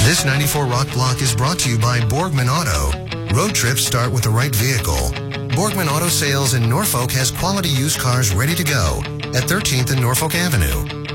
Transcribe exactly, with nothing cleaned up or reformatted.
This ninety-four Rock Block is brought to you by Borgman Auto. Road trips start with the right vehicle. Borgman Auto Sales in Norfolk has quality used cars ready to go at thirteenth and Norfolk Avenue.